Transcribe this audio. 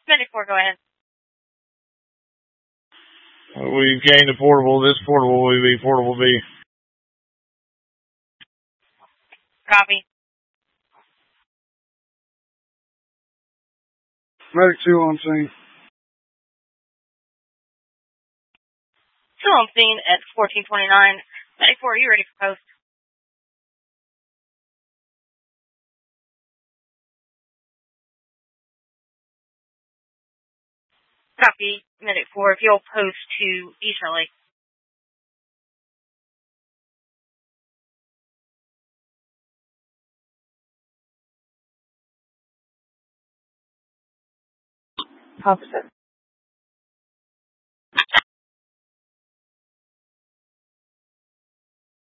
Medic 4, go ahead. We've gained a portable. This portable will be portable B. Copy. Medic 2 on scene. 2 on scene at 1429. Medic 4, are you ready for post? Copy. Medic 4, if you'll post to East Lake. Officer.